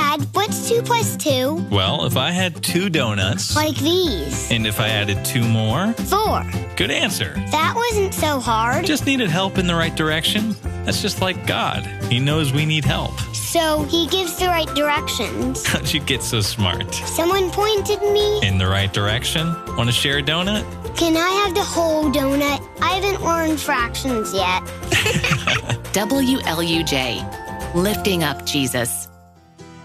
Dad, what's 2 plus 2? Well, if I had 2 donuts, Like these. and if I added 2 more, 4. good answer. That wasn't so hard. Just needed help in the right direction. That's just like God. He knows we need help. So he gives the right directions. How'd you get so smart? Someone pointed me. In the right direction? Want to share a donut? Can I have the whole donut? I haven't learned fractions yet. WLUJ, lifting up Jesus.